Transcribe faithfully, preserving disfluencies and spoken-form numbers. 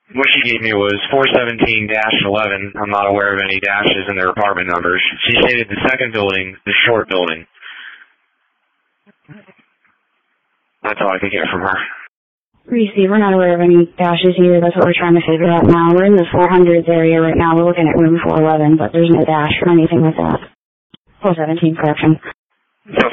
What she gave me was four seventeen dash eleven. I'm not aware of any dashes in their apartment numbers. She stated the second building, the short building. That's all I could get from her. Receive, we're not aware of any dashes either. That's what we're trying to figure out now. We're in the four hundreds area right now. We're looking at room four eleven, but there's no dash or anything like that. four seventeen, correction. So